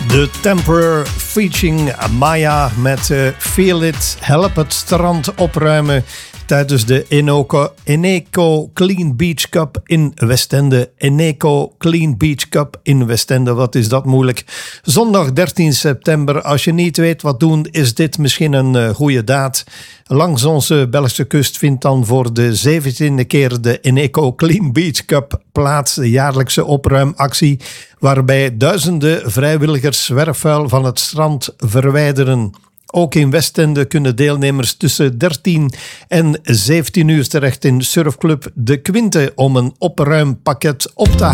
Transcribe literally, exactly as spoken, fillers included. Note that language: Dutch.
The Temperor featuring Maya met uh, Feel It. Help het strand opruimen tijdens de Eneco, Eneco Clean Beach Cup in Westende. Eneco Clean Beach Cup in Westende. Wat is dat moeilijk? Zondag dertien september. Als je niet weet wat doen, is dit misschien een uh, goede daad. Langs onze Belgische kust vindt dan voor de zeventiende keer de Eneco Clean Beach Cup plaats. De jaarlijkse opruimactie waarbij duizenden vrijwilligers zwerfvuil van het strand verwijderen. Ook in Westende kunnen deelnemers tussen dertien en zeventien uur terecht in surfclub De Quinte om een opruimpakket op te halen.